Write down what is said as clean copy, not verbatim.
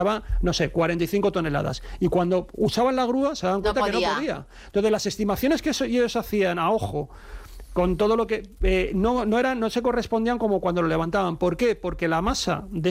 no sé, 45 toneladas. Y cuando usaban la grúa se daban cuenta que no podía. Entonces, las estimaciones que ellos hacían a ojo, con todo lo que no se correspondían como cuando lo levantaban. ¿Por qué? Porque la masa de